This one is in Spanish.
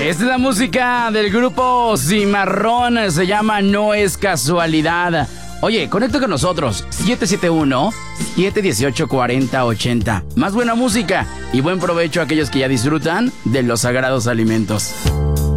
Esta es la música del grupo Cimarrón, se llama No es casualidad. Oye, conecta con nosotros, 771-718-4080. Más buena música y buen provecho a aquellos que ya disfrutan de los sagrados alimentos.